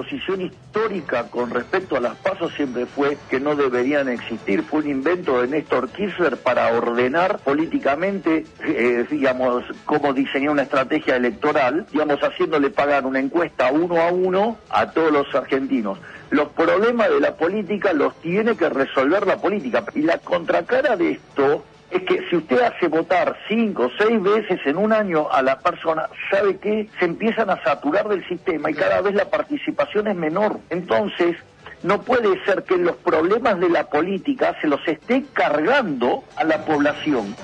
posición histórica con respecto a las PASO siempre fue que no deberían existir. Fue un invento de Néstor Kirchner para ordenar políticamente, digamos, cómo diseñar una estrategia electoral, digamos, haciéndole pagar una encuesta 1 a 1 a todos los argentinos. Los problemas de la política los tiene que resolver la política. Y la contracara de esto es que si usted hace votar 5 o 6 veces en un año a la persona, ¿sabe qué? Se empiezan a saturar del sistema y cada vez la participación es menor. Entonces, no puede ser que los problemas de la política se los esté cargando a la población.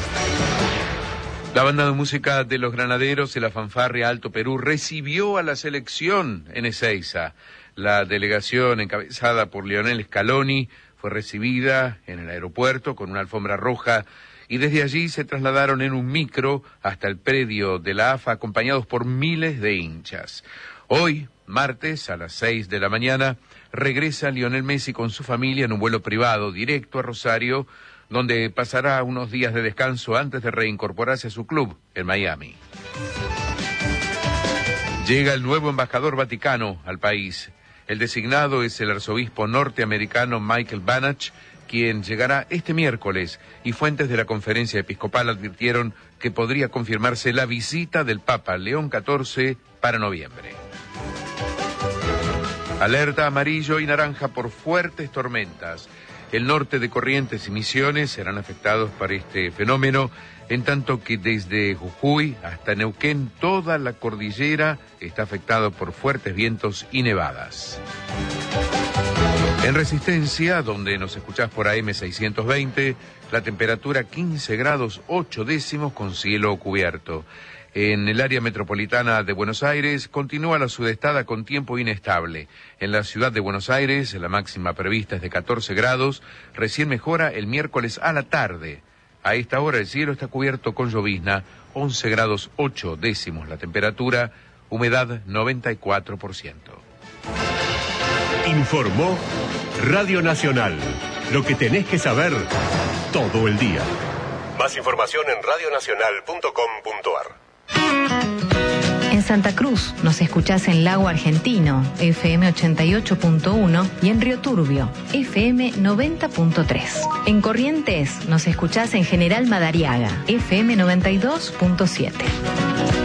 La banda de música de los Granaderos de la Fanfarria Alto Perú recibió a la selección en Ezeiza. La delegación encabezada por Lionel Scaloni fue recibida en el aeropuerto con una alfombra roja y desde allí se trasladaron en un micro hasta el predio de la AFA acompañados por miles de hinchas. Hoy, martes, a las 6 de la mañana, regresa Lionel Messi con su familia en un vuelo privado directo a Rosario, donde pasará unos días de descanso antes de reincorporarse a su club en Miami. Llega el nuevo embajador vaticano al país. El designado es el arzobispo norteamericano Michael Banach, quien llegará este miércoles, y fuentes de la conferencia episcopal advirtieron que podría confirmarse la visita del Papa León XIV para noviembre. Alerta amarillo y naranja por fuertes tormentas. El norte de Corrientes y Misiones serán afectados por este fenómeno, en tanto que desde Jujuy hasta Neuquén toda la cordillera está afectada por fuertes vientos y nevadas. En Resistencia, donde nos escuchás por AM 620, la temperatura 15 grados 8 décimos con cielo cubierto. En el área metropolitana de Buenos Aires continúa la sudestada con tiempo inestable. En la ciudad de Buenos Aires la máxima prevista es de 14 grados, recién mejora el miércoles a la tarde. A esta hora el cielo está cubierto con llovizna, 11 grados 8 décimos la temperatura, humedad 94%. Informó Radio Nacional. Lo que tenés que saber todo el día. Más información en radionacional.com.ar. En Santa Cruz nos escuchás en Lago Argentino, FM 88.1, y en Río Turbio, FM 90.3. En Corrientes nos escuchás en General Madariaga, FM 92.7.